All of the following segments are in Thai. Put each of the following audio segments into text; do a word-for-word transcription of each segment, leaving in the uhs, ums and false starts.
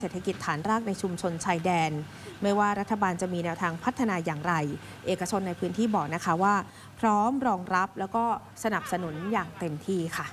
เศรษฐกิจฐานรากในชุมชนชายแดนไม่ว่ารัฐบาลจะมีแนวทางพัฒนาอย่างไรเอกชนในพื้นที่บอกนะคะว่าพร้อมรองรับแล้วก็สนับสนุนอย่างเต็มที่ค่ะ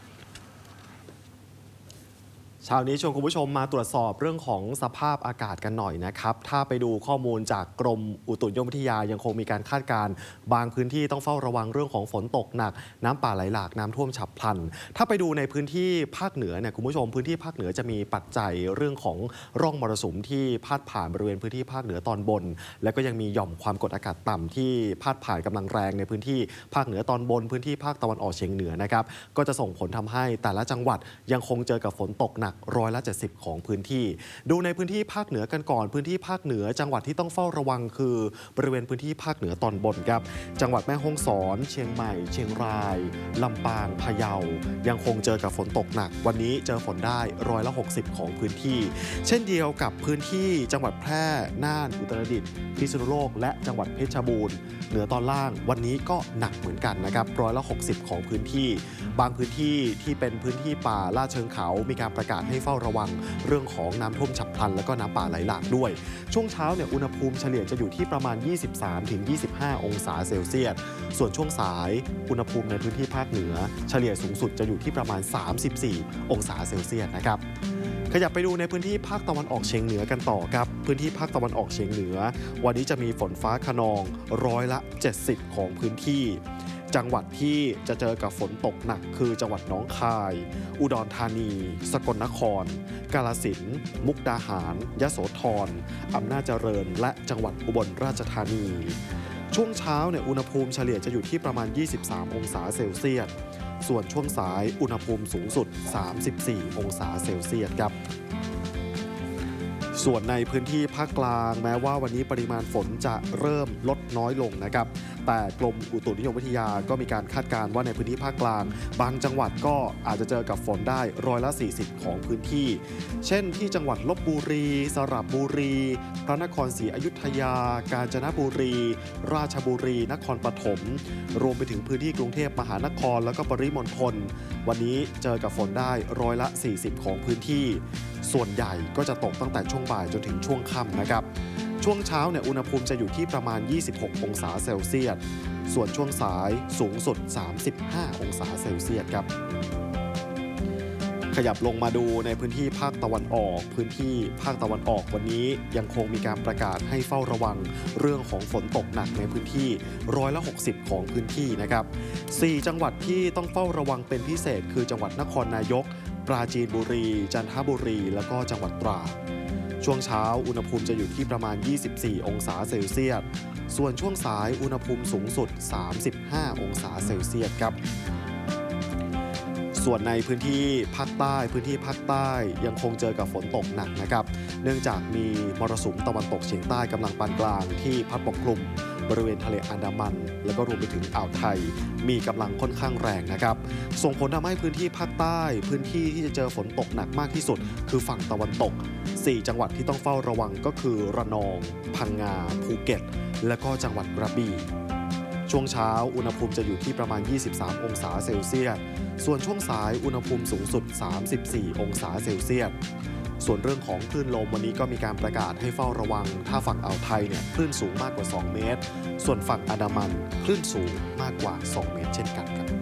เช้านี้ชวนคุณผู้ชมมาตรวจสอบเรื่องของสภาพอากาศกันหน่อยนะครับถ้าไปดูข้อมูลจากกรมอุตุนิยมวิทยายังคงมีการคาดการณ์บางพื้นที่ต้องเฝ้าระวังเรื่องของฝนตกหนักน้ำป่าไหลหลากน้ำท่วมฉับพลันถ้าไปดูในพื้นที่ภาคเหนือเนี่ยคุณผู้ชมพื้นที่ภาคเหนือจะมีปัจจัยเรื่องของร่องมรสุมที่พาดผ่านบริเวณพื้นที่ภาคเหนือตอนบนและก็ยังมีหย่อมความกดอากาศต่ำที่พาดผ่านกำลังแรงในพื้นที่ภาคเหนือตอนบนพื้นที่ภาคตะวันออกเฉียงเหนือนะครับก็จะส่งผลทำให้แต่ละจังหวัดยังคงเจอกับฝนตกหนักร้อยละเจ็ดสิบของพื้นที่ดูในพื้นที่ภาคเหนือกันก่อนพื้นที่ภาคเหนือจังหวัดที่ต้องเฝ้าระวังคือบริเวณพื้นที่ภาคเหนือตอนบนครับจังหวัดแม่ฮ่องสอนเชียงใหม่เชียงรายลำปางพะเยายังคงเจอกับฝนตกหนักวันนี้เจอฝนได้ร้อยละหกสิบของพื้นที่เช่นเดียวกับพื้นที่จังหวัดแพร่น่านอุตรดิตถ์พิษณุโลกและจังหวัดเพชรบูรณ์เหนือตอนล่างวันนี้ก็หนักเหมือนกันนะครับร้อยละหกสิบของพื้นที่บางพื้นที่ที่เป็นพื้นที่ป่าลาดเชิงเขามีการประกาศให้เฝ้าระวังเรื่องของน้ำท่วมฉับพลันและก็น้ำป่าไหลหลากด้วยช่วงเช้าเนี่ยอุณหภูมิเฉลี่ยจะอยู่ที่ประมาณ ยี่สิบสามถึงยี่สิบห้า องศาเซลเซียสส่วนช่วงสายอุณหภูมิในพื้นที่ภาคเหนือเฉลี่ยสูงสุดจะอยู่ที่ประมาณ สามสิบสี่ องศาเซลเซียสนะครับขยับไปดูในพื้นที่ภาคตะวันออกเฉียงเหนือกันต่อครับพื้นที่ภาคตะวันออกเฉียงเหนือวันนี้จะมีฝนฟ้าคะนองร้อยละเจ็ดสิบของพื้นที่จังหวัดที่จะเจอกับฝนตกหนักคือจังหวัดหนองคายอุดรธานีสกลนครกาฬสินธุ์มุกดาหารยโสธรอำนาจเจริญและจังหวัดอุบลราชธานีช่วงเช้าเนี่ยอุณหภูมิเฉลี่ยจะอยู่ที่ประมาณยี่สิบสามองศาเซลเซียสส่วนช่วงสายอุณหภูมิสูงสุดสามสิบสี่องศาเซลเซียสครับส่วนในพื้นที่ภาคกลางแม้ว่าวันนี้ปริมาณฝนจะเริ่มลดน้อยลงนะครับแต่กรมอุตุนิยมวิทยาก็มีการคาดการณ์ว่าในพื้นที่ภาคกลางบางจังหวัดก็อาจจะเจอกับฝนได้ร้อยละสี่สิบของพื้นที่เช่นที่จังหวัดลพบุรีสระบุรีพระนครศรีอยุธยากาญจนบุรีราชบุรีนครปฐมรวมไปถึงพื้นที่กรุงเทพมหานครแล้วก็ปริมณฑลวันนี้เจอกับฝนได้ร้อยละสี่สิบของพื้นที่ส่วนใหญ่ก็จะตกตั้งแต่ช่วงบ่ายจนถึงช่วงค่ำนะครับช่วงเช้าเนี่ยอุณหภูมิจะอยู่ที่ประมาณยี่สิบหกองศาเซลเซียสส่วนช่วงสายสูงสุดสามสิบห้าองศาเซลเซียสครับขยับลงมาดูในพื้นที่ภาคตะวันออกพื้นที่ภาคตะวันออกวันนี้ยังคงมีการประกาศให้เฝ้าระวังเรื่องของฝนตกหนักในพื้นที่ร้อยละหกสิบของพื้นที่นะครับสี่จังหวัดที่ต้องเฝ้าระวังเป็นพิเศษคือจังหวัดนครนายกปราจีนบุรีจันทบุรีแล้วก็จังหวัดตราดช่วงเช้าอุณหภูมิจะอยู่ที่ประมาณยี่สิบสี่องศาเซลเซียสส่วนช่วงสายอุณหภูมิสูงสุดสามสิบห้าองศาเซลเซียสครับส่วนในพื้นที่ภาคใต้พื้นที่ภาคใต้ยังคงเจอกับฝนตกหนักนะครับเนื่องจากมีมรสุมตะวันตกเฉียงใต้กำลังปานกลางที่พัดปกคลุมบริเวณทะเลอันดามันแล้วก็รวมไปถึงอ่าวไทยมีกำลังค่อนข้างแรงนะครับส่งผลทำให้พื้นที่ภาคใต้พื้นที่ที่จะเจอฝนตกหนักมากที่สุดคือฝั่งตะวันตกสี่จังหวัดที่ต้องเฝ้าระวังก็คือระนองพังงาภูเก็ตและก็จังหวัดกระบี่ช่วงเช้าอุณหภูมิจะอยู่ที่ประมาณยี่สิบสามองศาเซลเซียสส่วนช่วงสายอุณหภูมิสูงสุดสามสิบสี่องศาเซลเซียสส่วนเรื่องของคลื่นลมวันนี้ก็มีการประกาศให้เฝ้าระวังถ้าฝั่งอ่าวไทยเนี่ยคลื่นสูงมากกว่าสองเมตรส่วนฝั่งอันดามันคลื่นสูงมากกว่าสองเมตรเช่นกันครับ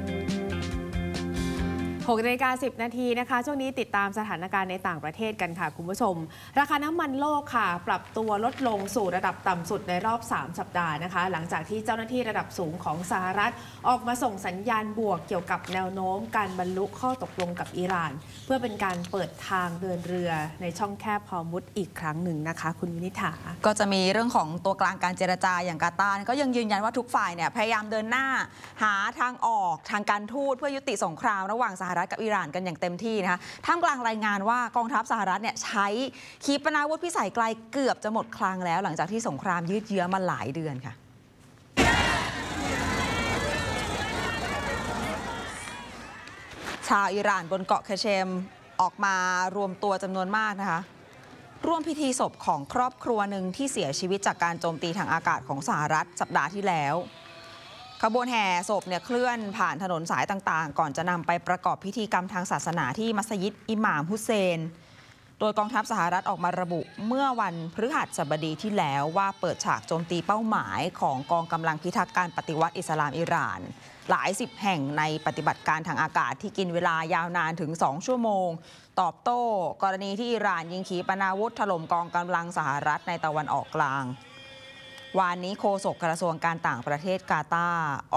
หกนาฬิกาสิบนาทีนะคะช่วงนี้ติดตามสถานการณ์ในต่างประเทศกันค่ะคุณผู้ชมราคาน้ำมันโลกค่ะปรับตัวลดลงสู่ระดับต่ำสุดในรอบสามสัปดาห์นะคะหลังจากที่เจ้าหน้าที่ระดับสูงของสหรัฐออกมาส่งสัญญาณบวกเกี่ยวกับแนวโน้มการบรรลุข้อตกลงกับอิหร่านเพื่อเป็นการเปิดทางเดินเรือในช่องแคบฮอร์มุซอีกครั้งหนึ่งนะคะคุณวินิษฐาก็จะมีเรื่องของตัวกลางการเจรจาอย่างกาตาร์ก็ยังยืนยันว่าทุกฝ่ายเนี่ยพยายามเดินหน้าหาทางออกทางการทูตเพื่อยุติสงครามระหว่างสหรัฐกับอิหร่านกันอย่างเต็มที่นะคะท่ามกลางรายงานว่ากองทัพสหรัฐเนี่ยใช้ขีปนาวุธพิสัยไกลเกือบจะหมดคลังแล้วหลังจากที่สงครามยืดเยื้อมาหลายเดือนค่ะชาวอิหร่านบนเกาะเคเชมออกมารวมตัวจำนวนมากนะคะร่วมพิธีศพของครอบครัวหนึ่งที่เสียชีวิตจากการโจมตีทางอากาศของสหรัฐสัปดาห์ที่แล้วขบวนแห่ศพเนี่ยเคลื่อนผ่านถนนสายต่างๆก่อนจะนำไปประกอบพิธีกรรมทางศาสนาที่มัสยิดอิหม่ามฮุเซนโดยกองทัพสหรัฐออกมาระบุเมื่อวันพฤหัสบดีที่แล้วว่าเปิดฉากโจมตีเป้าหมายของกองกำลังพิทักษ์การปฏิวัติอิสลามอิหร่านหลายสิบแห่งในปฏิบัติการทางอากาศที่กินเวลายาวนานถึงสองชั่วโมงตอบโต้กรณีที่อิหร่านยิงขีปนาวุธถล่มกองกำลังสหรัฐในตะวันออกกลางวานนี้โฆษกกระทรวงการต่างประเทศกาตาร์